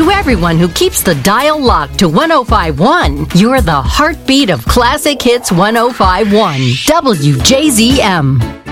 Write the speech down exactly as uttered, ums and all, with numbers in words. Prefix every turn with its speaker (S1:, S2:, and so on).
S1: to everyone who keeps the dial locked to one oh five point one. You're the heartbeat of Classic Hits one oh five point one, W J Z M.